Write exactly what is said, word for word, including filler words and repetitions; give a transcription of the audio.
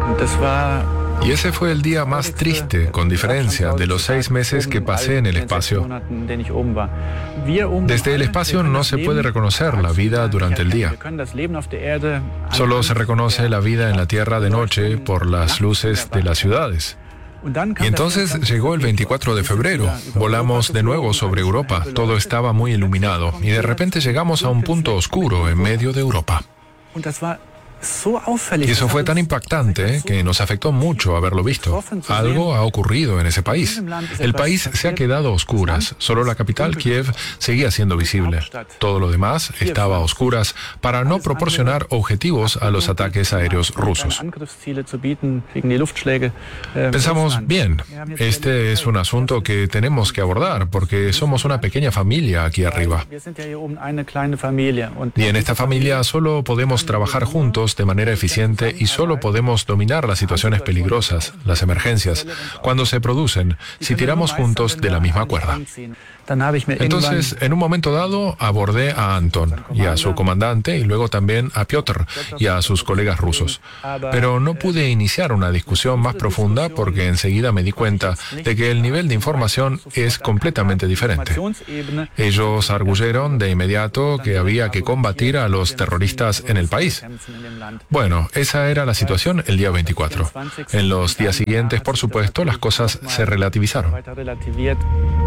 Y ese fue el día más triste, con diferencia, de los seis meses que pasé en el espacio. Desde el espacio no se puede reconocer la vida durante el día. Solo se reconoce la vida en la Tierra de noche por las luces de las ciudades. Y entonces llegó el veinticuatro de febrero, volamos de nuevo sobre Europa, todo estaba muy iluminado, y de repente llegamos a un punto oscuro en medio de Europa. Y eso fue tan impactante que nos afectó mucho haberlo visto. Algo ha ocurrido en ese país. El país se ha quedado a oscuras. Solo la capital, Kiev, seguía siendo visible. Todo lo demás estaba a oscuras para no proporcionar objetivos a los ataques aéreos rusos. Pensamos, bien, este es un asunto que tenemos que abordar porque somos una pequeña familia aquí arriba. Y en esta familia solo podemos trabajar juntos de manera eficiente y solo podemos dominar las situaciones peligrosas, las emergencias, cuando se producen, si tiramos juntos de la misma cuerda. Entonces, en un momento dado, abordé a Anton y a su comandante y luego también a Piotr y a sus colegas rusos. Pero no pude iniciar una discusión más profunda porque enseguida me di cuenta de que el nivel de información es completamente diferente. Ellos arguyeron de inmediato que había que combatir a los terroristas en el país. Bueno, esa era la situación el día veinticuatro. En los días siguientes, por supuesto, las cosas se relativizaron.